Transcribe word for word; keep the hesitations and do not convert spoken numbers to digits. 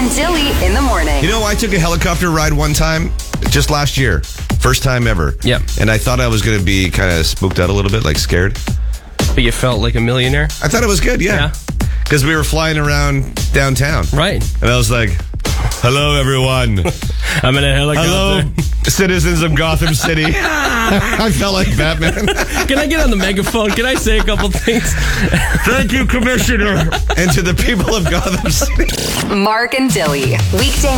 and Dilly in the morning. You know, I took a helicopter ride one time, just last year. First time ever. Yeah. And I thought I was going to be kind of spooked out a little bit, like scared. But you felt like a millionaire? I thought it was good, yeah. Because we were flying around downtown. Right. And I was like, hello, everyone. I'm in a helicopter. Hello, citizens of Gotham City. I felt like Batman. Can I get on the megaphone? Can I say a couple things? Thank you, Commissioner. And to the people of Gotham City. Mark and Dilly. Weekday